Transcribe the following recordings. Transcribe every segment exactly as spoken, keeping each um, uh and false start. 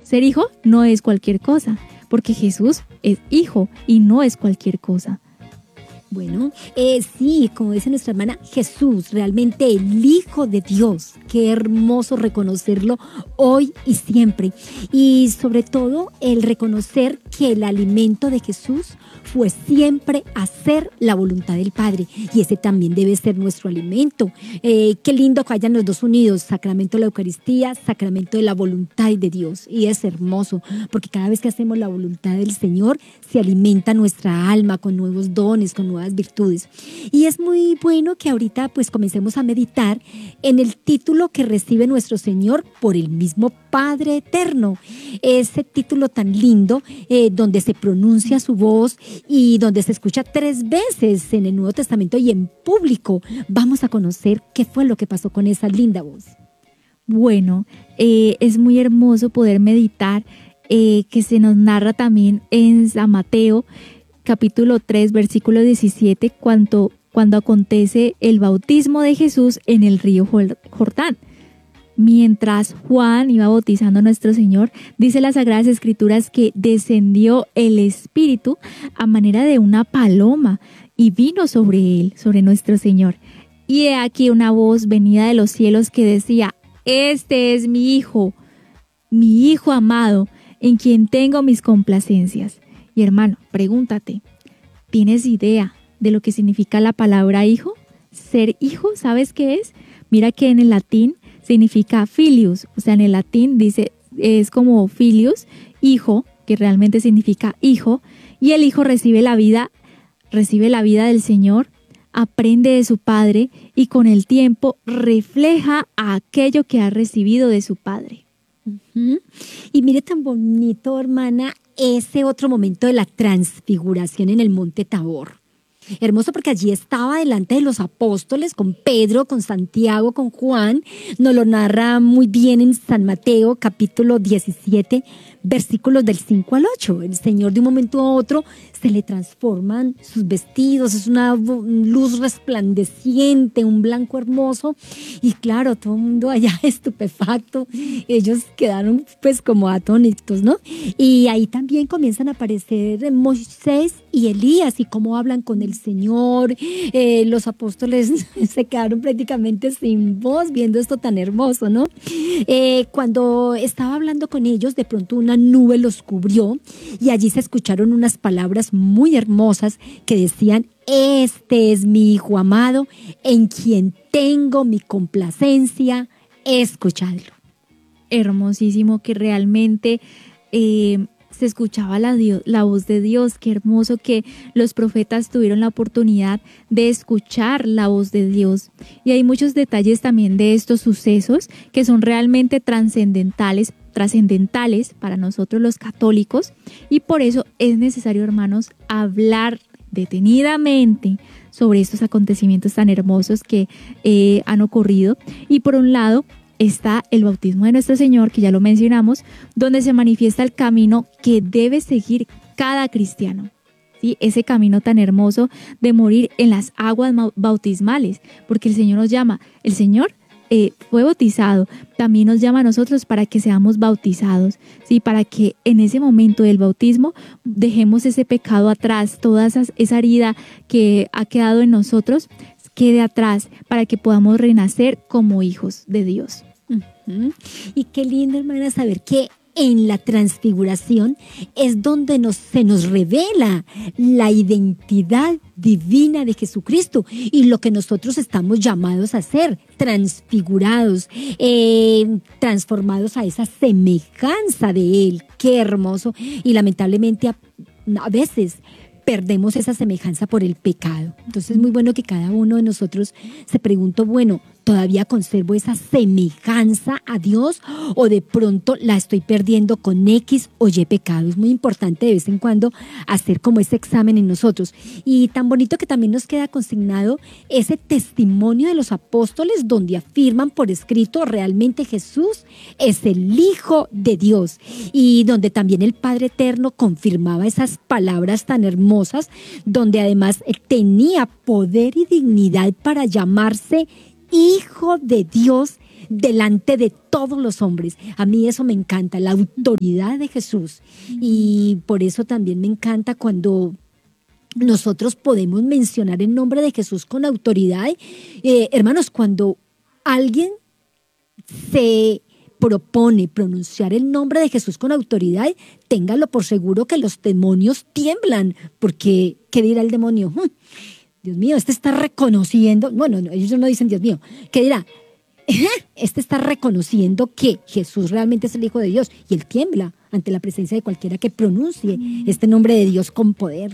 Ser hijo no es cualquier cosa, porque Jesús es hijo y no es cualquier cosa. Bueno, eh, sí, como dice nuestra hermana, Jesús, realmente el Hijo de Dios. Qué hermoso reconocerlo hoy y siempre. Y sobre todo el reconocer que el alimento de Jesús fue siempre hacer la voluntad del Padre. Y ese también debe ser nuestro alimento. Eh, qué lindo que hayan los dos unidos, sacramento de la Eucaristía, sacramento de la voluntad de Dios. Y es hermoso, porque cada vez que hacemos la voluntad del Señor, se alimenta nuestra alma con nuevos dones, con nuevas virtudes. Y es muy bueno que ahorita pues comencemos a meditar en el título que recibe nuestro Señor por el mismo Padre Eterno. Ese título tan lindo, eh, donde se pronuncia su voz y donde se escucha tres veces en el Nuevo Testamento y en público. Vamos a conocer qué fue lo que pasó con esa linda voz. Bueno, eh, es muy hermoso poder meditar eh, que se nos narra también en San Mateo, capítulo tres, versículo diecisiete, cuando, cuando acontece el bautismo de Jesús en el río Jordán. Mientras Juan iba bautizando a nuestro Señor, dice las Sagradas Escrituras que descendió el Espíritu a manera de una paloma y vino sobre él, sobre nuestro Señor. Y he aquí una voz venida de los cielos que decía: este es mi Hijo, mi Hijo amado, en quien tengo mis complacencias. Y hermano, pregúntate, ¿tienes idea de lo que significa la palabra hijo? Ser hijo, ¿sabes qué es? Mira que en el latín significa filius, o sea, en el latín dice, es como filius, hijo, que realmente significa hijo, y el hijo recibe la vida, recibe la vida del Señor, aprende de su padre y con el tiempo refleja a aquello que ha recibido de su padre. Uh-huh. Y mire tan bonito, hermana, ese otro momento de la transfiguración en el monte Tabor. Hermoso porque allí estaba delante de los apóstoles, con Pedro, con Santiago, con Juan. Nos lo narra muy bien en San Mateo, capítulo diecisiete, versículos del cinco al ocho. El Señor de un momento a otro se le transforman sus vestidos, es una luz resplandeciente, un blanco hermoso. Y claro, todo el mundo allá estupefacto. Ellos quedaron pues como atónitos, ¿no? Y ahí también comienzan a aparecer Moisés y Elías y cómo hablan con el Señor. Eh, los apóstoles se quedaron prácticamente sin voz viendo esto tan hermoso, ¿no? Eh, cuando estaba hablando con ellos, de pronto una nube los cubrió y allí se escucharon unas palabras muy hermosas que decían: este es mi Hijo amado, en quien tengo mi complacencia, escuchadlo. Hermosísimo, que realmente eh, se escuchaba la, Dios, la voz de Dios. Qué hermoso que los profetas tuvieron la oportunidad de escuchar la voz de Dios. Y hay muchos detalles también de estos sucesos que son realmente trascendentales, trascendentales para nosotros los católicos, y por eso es necesario, hermanos, hablar detenidamente sobre estos acontecimientos tan hermosos que eh, han ocurrido. Y por un lado está el bautismo de nuestro Señor, que ya lo mencionamos, donde se manifiesta el camino que debe seguir cada cristiano. ¿Sí? Ese camino tan hermoso de morir en las aguas bautismales, porque el Señor nos llama, el Señor eh, fue bautizado, también nos llama a nosotros para que seamos bautizados, ¿sí? Para que en ese momento del bautismo dejemos ese pecado atrás, toda esa, esa herida que ha quedado en nosotros, quede atrás, para que podamos renacer como hijos de Dios. Uh-huh. Y qué lindo, hermana, saber que en la transfiguración es donde nos, se nos revela la identidad divina de Jesucristo y lo que nosotros estamos llamados a ser, transfigurados, eh, transformados a esa semejanza de Él. Qué hermoso. Y lamentablemente a, a veces perdemos esa semejanza por el pecado. Entonces es muy bueno que cada uno de nosotros se pregunte, bueno, ¿todavía conservo esa semejanza a Dios o de pronto la estoy perdiendo con X o Y pecado? Es muy importante de vez en cuando hacer como ese examen en nosotros. Y tan bonito que también nos queda consignado ese testimonio de los apóstoles donde afirman por escrito realmente Jesús es el Hijo de Dios, y donde también el Padre Eterno confirmaba esas palabras tan hermosas, donde además tenía poder y dignidad para llamarse Hijo de Dios delante de todos los hombres. A mí eso me encanta, la autoridad de Jesús. Y por eso también me encanta cuando nosotros podemos mencionar el nombre de Jesús con autoridad. Eh, hermanos, cuando alguien se propone pronunciar el nombre de Jesús con autoridad, téngalo por seguro que los demonios tiemblan, porque ¿qué dirá el demonio? Hmm, Dios mío, este está reconociendo, bueno, no, ellos no dicen Dios mío, ¿qué dirá? Este está reconociendo que Jesús realmente es el Hijo de Dios, y él tiembla ante la presencia de cualquiera que pronuncie este nombre de Dios con poder.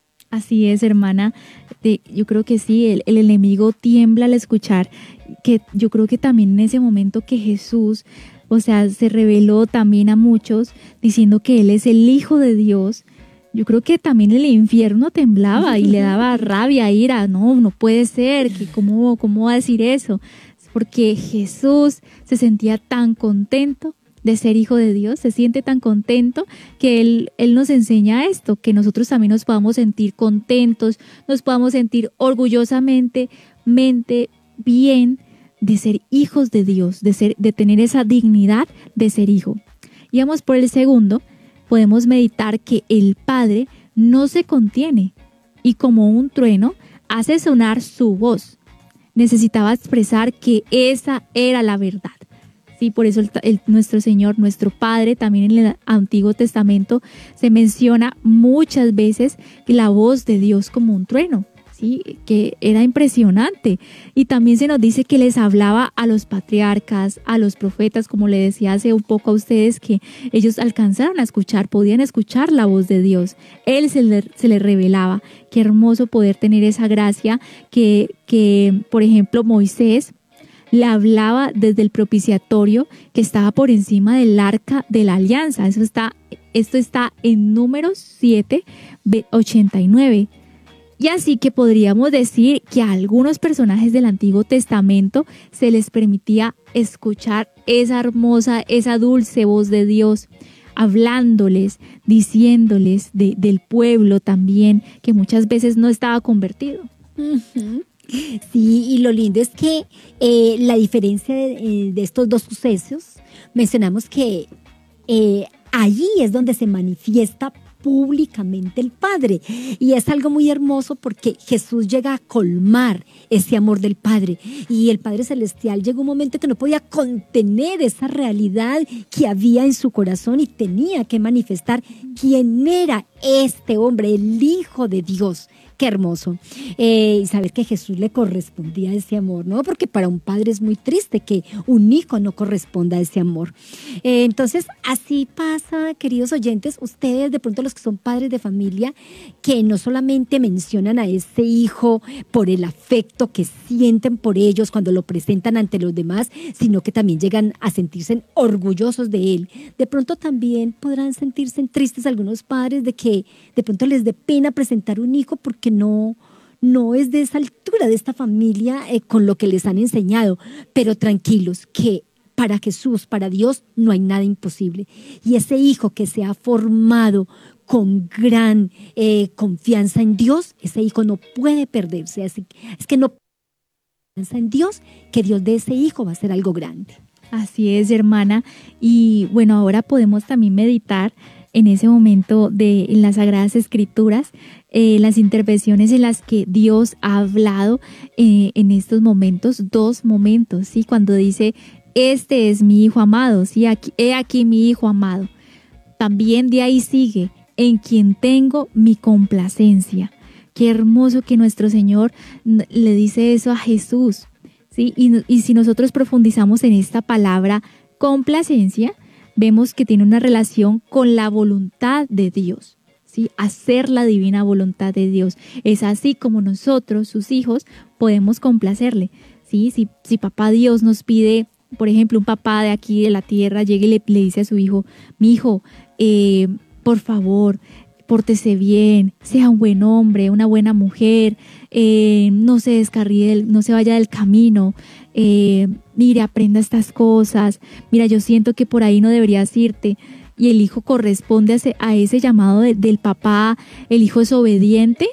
Así es, hermana. Yo creo que sí, el, el enemigo tiembla al escuchar, que yo creo que también en ese momento que Jesús, o sea, se reveló también a muchos diciendo que Él es el Hijo de Dios. Yo creo que también el infierno temblaba y le daba rabia, ira. No, no puede ser, que cómo, cómo va a decir eso. Porque Jesús se sentía tan contento de ser hijo de Dios, se siente tan contento que Él, Él nos enseña esto, que nosotros también nos podamos sentir contentos, nos podamos sentir orgullosamente, mente, bien de ser hijos de Dios, de, ser, de tener esa dignidad de ser hijo. Y vamos por el segundo, podemos meditar que el Padre no se contiene y como un trueno hace sonar su voz. Necesitaba expresar que esa era la verdad. Sí, por eso el, el, nuestro Señor, nuestro Padre, también en el Antiguo Testamento se menciona muchas veces la voz de Dios como un trueno, ¿sí? Que era impresionante. Y también se nos dice que les hablaba a los patriarcas, a los profetas, como le decía hace un poco a ustedes, que ellos alcanzaron a escuchar, podían escuchar la voz de Dios. Él se le, se les revelaba. Qué hermoso poder tener esa gracia que, que, por ejemplo, Moisés le hablaba desde el propiciatorio que estaba por encima del arca de la alianza. Eso está, esto está en Números siete, ochenta y nueve. Y así que podríamos decir que a algunos personajes del Antiguo Testamento se les permitía escuchar esa hermosa, esa dulce voz de Dios, hablándoles, diciéndoles de, del pueblo también, que muchas veces no estaba convertido. Uh-huh. Sí, y lo lindo es que eh, la diferencia de, de estos dos sucesos, mencionamos que eh, allí es donde se manifiesta públicamente el Padre, y es algo muy hermoso porque Jesús llega a colmar ese amor del Padre, y el Padre Celestial llegó un momento que no podía contener esa realidad que había en su corazón y tenía que manifestar quién era este hombre, el Hijo de Dios. Qué hermoso. Eh, y saber que Jesús le correspondía a ese amor, ¿no? Porque para un padre es muy triste que un hijo no corresponda a ese amor. Eh, entonces, así pasa, queridos oyentes, ustedes, de pronto los que son padres de familia, que no solamente mencionan a ese hijo por el afecto que sienten por ellos cuando lo presentan ante los demás, sino que también llegan a sentirse orgullosos de él. De pronto también podrán sentirse tristes algunos padres de que de pronto les dé pena presentar un hijo porque no, no es de esa altura de esta familia eh, con lo que les han enseñado, pero tranquilos, que para Jesús, para Dios, no hay nada imposible. Y ese hijo que se ha formado con gran eh, confianza en Dios, ese hijo no puede perderse. Así, es que no piensa en Dios, que Dios de ese hijo va a ser algo grande. Así es, hermana. Y bueno, ahora podemos también meditar en ese momento de en las Sagradas Escrituras, eh, las intervenciones en las que Dios ha hablado eh, en estos momentos, dos momentos, ¿sí? Cuando dice, este es mi hijo amado, ¿sí? Aquí, he aquí mi hijo amado. También de ahí sigue, en quien tengo mi complacencia. Qué hermoso que nuestro Señor le dice eso a Jesús, ¿sí? Y, y si nosotros profundizamos en esta palabra complacencia, vemos que tiene una relación con la voluntad de Dios, ¿sí? Hacer la divina voluntad de Dios. Es así como nosotros, sus hijos, podemos complacerle, ¿sí? Si, si papá Dios nos pide, por ejemplo, un papá de aquí de la tierra llega y le, le dice a su hijo, mi hijo, eh, por favor, pórtese bien, sea un buen hombre, una buena mujer, eh, no se descarríe, no se vaya del camino, eh, mire, aprenda estas cosas, mira, yo siento que por ahí no deberías irte. Y el hijo corresponde a ese, a ese llamado de, del papá, el hijo es obediente,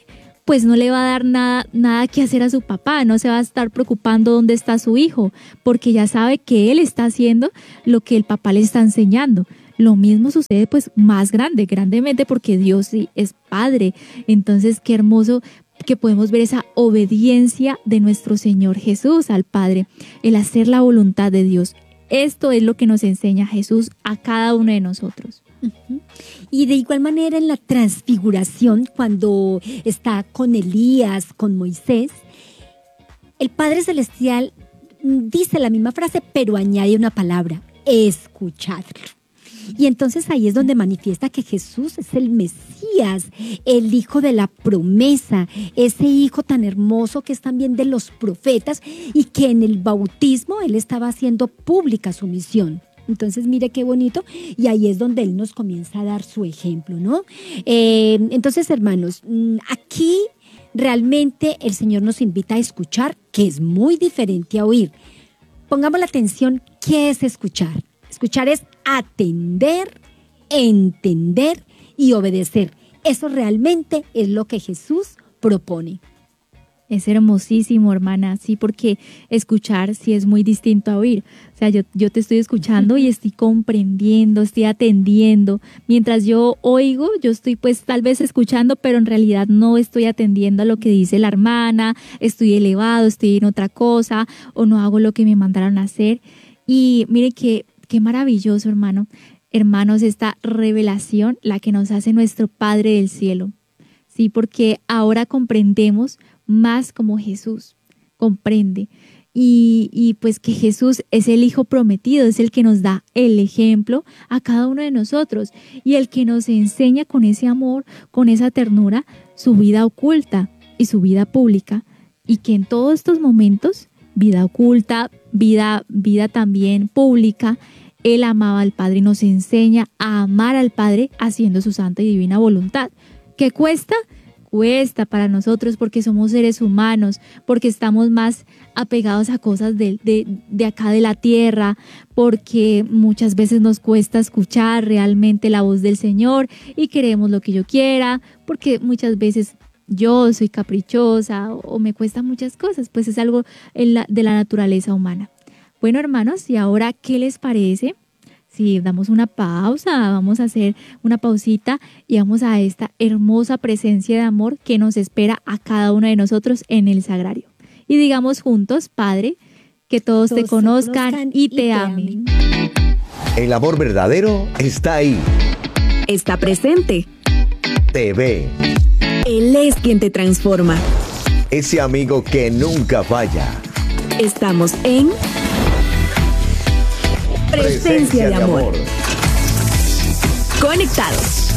pues no le va a dar nada, nada que hacer a su papá, no se va a estar preocupando dónde está su hijo, porque ya sabe que él está haciendo lo que el papá le está enseñando. Lo mismo sucede pues más grande, grandemente, porque Dios sí es Padre. Entonces, qué hermoso que podemos ver esa obediencia de nuestro Señor Jesús al Padre, el hacer la voluntad de Dios. Esto es lo que nos enseña Jesús a cada uno de nosotros. Uh-huh. Y de igual manera en la transfiguración, cuando está con Elías, con Moisés, el Padre Celestial dice la misma frase, pero añade una palabra: escuchadlo. Y entonces ahí es donde manifiesta que Jesús es el Mesías, el hijo de la promesa, ese hijo tan hermoso que es también de los profetas y que en el bautismo él estaba haciendo pública su misión. Entonces, mire qué bonito, y ahí es donde él nos comienza a dar su ejemplo, ¿no? Eh, entonces, hermanos, aquí realmente el Señor nos invita a escuchar, que es muy diferente a oír. Pongamos la atención, ¿qué es escuchar? Escuchar es atender, entender y obedecer. Eso realmente es lo que Jesús propone. Es hermosísimo, hermana, sí, porque escuchar sí es muy distinto a oír. O sea, yo, yo te estoy escuchando y estoy comprendiendo, estoy atendiendo. Mientras yo oigo, yo estoy pues tal vez escuchando, pero en realidad no estoy atendiendo a lo que dice la hermana, estoy elevado, estoy en otra cosa o no hago lo que me mandaron a hacer. Y mire que qué maravilloso, hermano, hermanos, esta revelación, la que nos hace nuestro Padre del cielo. Sí, porque ahora comprendemos más como Jesús comprende. Y, y pues que Jesús es el Hijo prometido, es el que nos da el ejemplo a cada uno de nosotros y el que nos enseña con ese amor, con esa ternura, su vida oculta y su vida pública. Y que en todos estos momentos, vida oculta, vida, vida también pública, Él amaba al Padre y nos enseña a amar al Padre haciendo su santa y divina voluntad. ¿Qué cuesta? Cuesta para nosotros porque somos seres humanos, porque estamos más apegados a cosas de, de, de acá de la tierra, porque muchas veces nos cuesta escuchar realmente la voz del Señor y queremos lo que yo quiera, porque muchas veces yo soy caprichosa o, o me cuesta muchas cosas, pues es algo en la, de la naturaleza humana. Bueno, hermanos, ¿y ahora qué les parece? Si damos una pausa, vamos a hacer una pausita y vamos a esta hermosa presencia de amor que nos espera a cada uno de nosotros en el sagrario. Y digamos juntos, Padre, que todos, todos te conozcan, conozcan y, y te, te amen. amen. El amor verdadero está ahí. Está presente. Te ve. Él es quien te transforma. Ese amigo que nunca falla. Estamos en Presencia, Presencia de, amor. de amor. Conectados.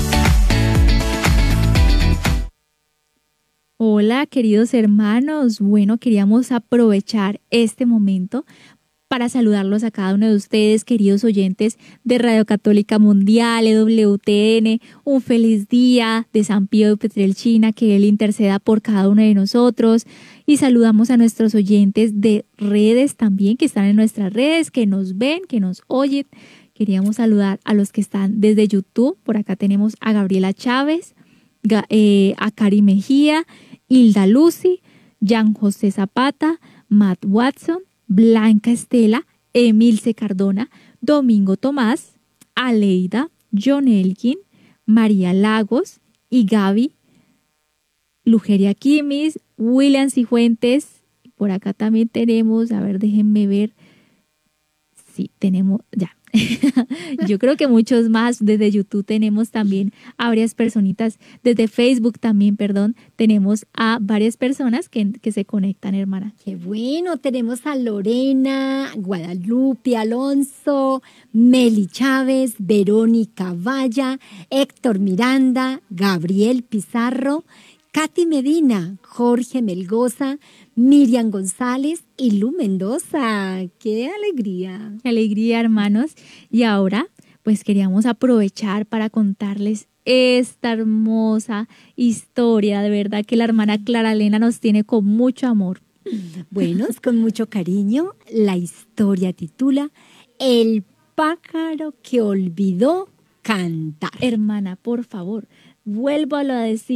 Hola, queridos hermanos. Bueno, queríamos aprovechar este momento para saludarlos a cada uno de ustedes, queridos oyentes de Radio Católica Mundial, E W T N. Un feliz día de San Pío de Pietrelcina, que Él interceda por cada uno de nosotros. Y saludamos a nuestros oyentes de redes también, que están en nuestras redes, que nos ven, que nos oyen. Queríamos saludar a los que están desde YouTube. Por acá tenemos a Gabriela Chávez, eh, a Cari Mejía, Hilda Lucy, Jan José Zapata, Matt Watson, Blanca Estela, Emilce Cardona, Domingo Tomás, Aleida, John Elkin, María Lagos y Gaby, Lugeria Quimis, William Cifuentes. Por acá también tenemos, a ver, déjenme ver. Sí, tenemos, ya. Yo creo que muchos más. Desde YouTube tenemos también a varias personitas. Desde Facebook también, perdón, tenemos a varias personas que, que se conectan, hermana. Qué bueno, tenemos a Lorena, Guadalupe Alonso, Meli Chávez, Verónica Valla, Héctor Miranda, Gabriel Pizarro, Katy Medina, Jorge Melgoza, Miriam González y Lu Mendoza. ¡Qué alegría! ¡Qué alegría, hermanos! Y ahora, pues queríamos aprovechar para contarles esta hermosa historia. De verdad que la hermana Clara Elena nos tiene con mucho amor. Bueno, con mucho cariño. La historia titula El pájaro que olvidó cantar. Hermana, por favor, vuélvalo a decir.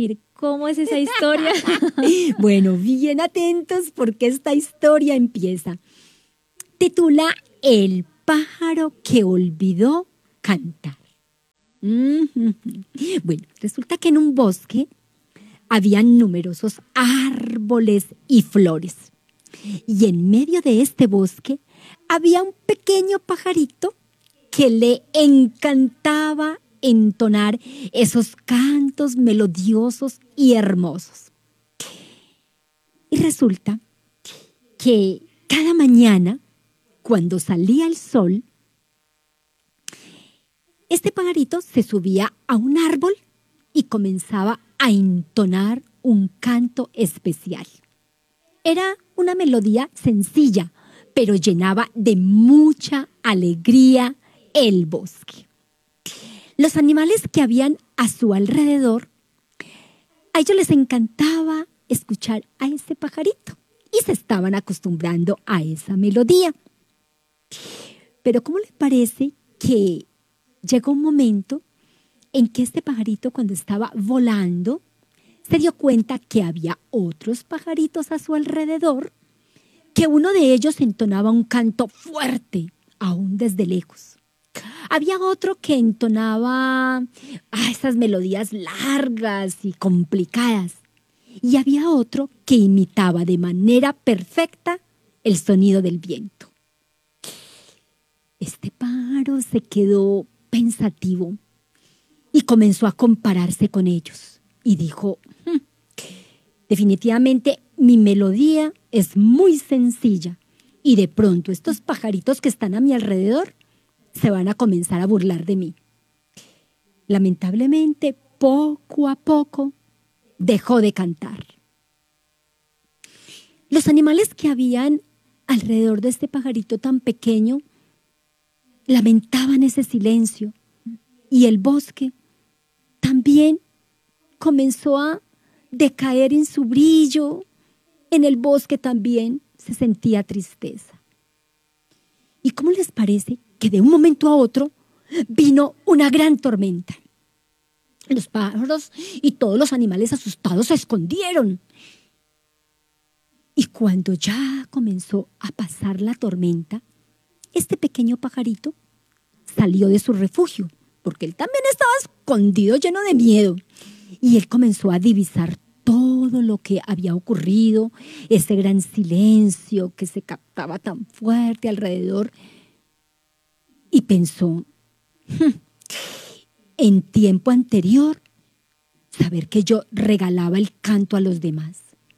¿Cómo es esa historia? Bueno, bien atentos porque esta historia empieza. Titula El pájaro que olvidó cantar. Mm-hmm. Bueno, resulta que en un bosque habían numerosos árboles y flores. Y en medio de este bosque había un pequeño pajarito que le encantaba entonar esos cantos melodiosos y hermosos. Y resulta que cada mañana, cuando salía el sol, este pajarito se subía a un árbol y comenzaba a entonar un canto especial. Era una melodía sencilla, pero llenaba de mucha alegría el bosque. Los animales que habían a su alrededor, a ellos les encantaba escuchar a ese pajarito y se estaban acostumbrando a esa melodía. Pero ¿cómo les parece que llegó un momento en que este pajarito, cuando estaba volando, se dio cuenta que había otros pajaritos a su alrededor, que uno de ellos entonaba un canto fuerte, aún desde lejos? Había otro que entonaba ah, esas melodías largas y complicadas. Y había otro que imitaba de manera perfecta el sonido del viento. Este pájaro se quedó pensativo y comenzó a compararse con ellos. Y dijo, hm, definitivamente mi melodía es muy sencilla. Y de pronto estos pajaritos que están a mi alrededor se van a comenzar a burlar de mí. Lamentablemente, poco a poco, dejó de cantar. Los animales que habían alrededor de este pajarito tan pequeño lamentaban ese silencio y el bosque también comenzó a decaer en su brillo. En el bosque también se sentía tristeza. ¿Y cómo les parece que de un momento a otro vino una gran tormenta? Los pájaros y todos los animales asustados se escondieron. Y cuando ya comenzó a pasar la tormenta, este pequeño pajarito salió de su refugio, porque él también estaba escondido, lleno de miedo. Y él comenzó a divisar todo lo que había ocurrido, ese gran silencio que se captaba tan fuerte alrededor. Y pensó, hm, en tiempo anterior, saber que yo regalaba el canto a los demás.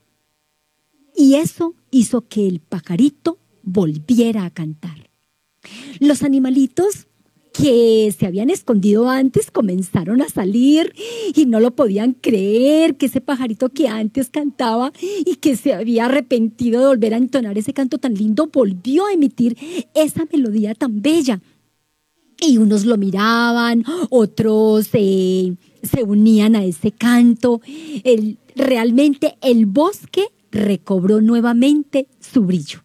Y eso hizo que el pajarito volviera a cantar. Los animalitos que se habían escondido antes comenzaron a salir y no lo podían creer, que ese pajarito que antes cantaba y que se había arrepentido de volver a entonar ese canto tan lindo, volvió a emitir esa melodía tan bella. Y unos lo miraban, otros eh, se unían a ese canto. El, realmente el bosque recobró nuevamente su brillo.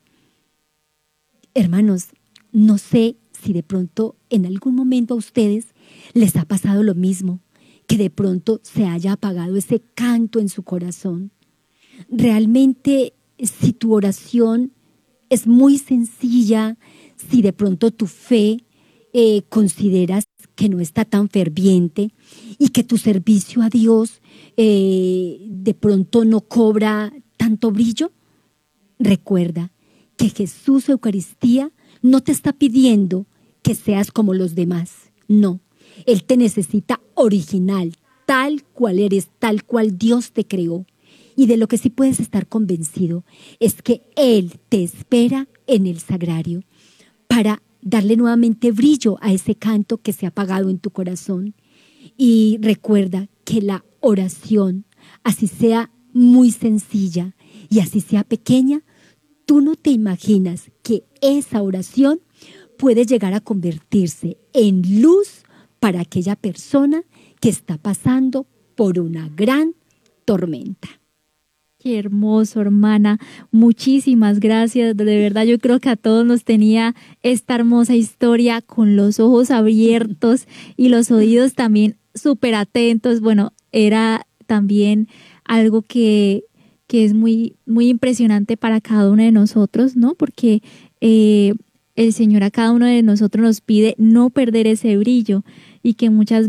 Hermanos, no sé si de pronto en algún momento a ustedes les ha pasado lo mismo, que de pronto se haya apagado ese canto en su corazón. Realmente, si tu oración es muy sencilla, si de pronto tu fe eh, consideras que no está tan ferviente y que tu servicio a Dios eh, de pronto no cobra tanto brillo, recuerda que Jesús Eucaristía no te está pidiendo que seas como los demás. No, Él te necesita original, tal cual eres, tal cual Dios te creó. Y de lo que sí puedes estar convencido es que Él te espera en el sagrario para darle nuevamente brillo a ese canto que se ha apagado en tu corazón. Y recuerda que la oración, así sea muy sencilla y así sea pequeña, tú no te imaginas que esa oración puede llegar a convertirse en luz para aquella persona que está pasando por una gran tormenta. Qué hermoso, hermana. Muchísimas gracias. De verdad, yo creo que a todos nos tenía esta hermosa historia con los ojos abiertos y los oídos también súper atentos. Bueno, era también algo que, que es muy, muy impresionante para cada uno de nosotros, ¿no? Porque eh, el Señor a cada uno de nosotros nos pide no perder ese brillo y que muchas